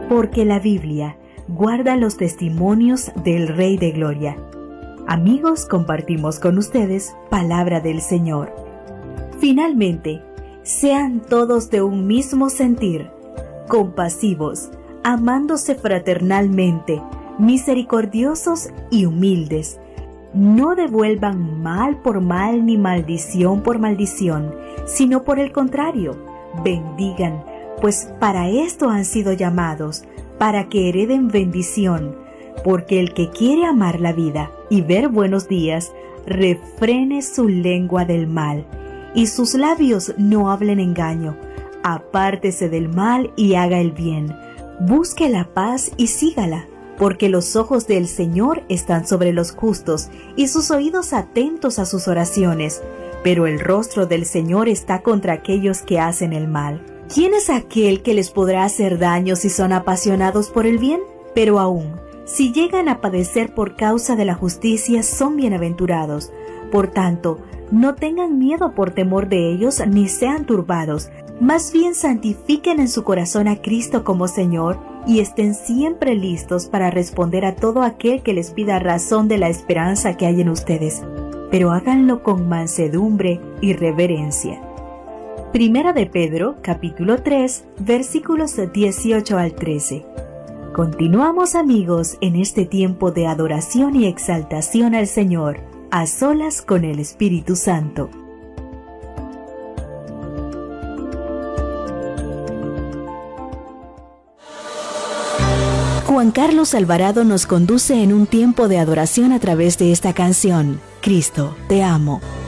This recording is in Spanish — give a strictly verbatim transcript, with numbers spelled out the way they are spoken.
porque la Biblia guarda los testimonios del Rey de Gloria. Amigos, compartimos con ustedes palabra del Señor. Finalmente, sean todos de un mismo sentir, compasivos, amándose fraternalmente, misericordiosos y humildes. No devuelvan mal por mal ni maldición por maldición, sino por el contrario, bendigan, pues para esto han sido llamados, para que hereden bendición, porque el que quiere amar la vida y ver buenos días, refrene su lengua del mal, y sus labios no hablen engaño. Apártese del mal y haga el bien. Busque la paz y sígala, porque los ojos del Señor están sobre los justos y sus oídos atentos a sus oraciones, pero el rostro del Señor está contra aquellos que hacen el mal. ¿Quién es aquel que les podrá hacer daño si son apasionados por el bien? Pero aún, si llegan a padecer por causa de la justicia, son bienaventurados. Por tanto, no tengan miedo por temor de ellos, ni sean turbados. Más bien santifiquen en su corazón a Cristo como Señor y estén siempre listos para responder a todo aquel que les pida razón de la esperanza que hay en ustedes, pero háganlo con mansedumbre y reverencia. Primera de Pedro, capítulo tres, versículos dieciocho al trece. Continuamos, amigos, en este tiempo de adoración y exaltación al Señor, a solas con el Espíritu Santo. Juan Carlos Alvarado nos conduce en un tiempo de adoración a través de esta canción, Cristo, te amo.